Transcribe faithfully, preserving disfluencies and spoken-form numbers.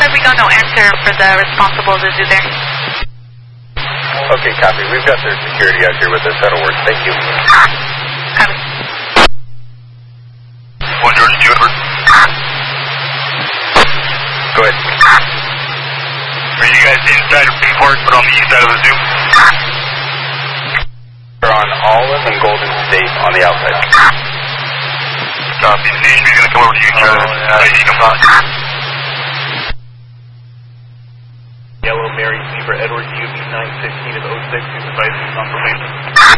said we got no answer for the responsible of the zoo there. Okay, copy. We've got their security out here with us. That'll work. Thank you. Copy. One Jordan, you over. Go ahead. Are you guys inside of Freeport, but on the east side of the zoo? We're on Olive and Golden State on the outside. Copy. C H P is going to come over to you, Charlie. Oh, yeah. I see come on. Yellow Mary Zebra Edward U B nine fifteen of oh six, supervising confirmation.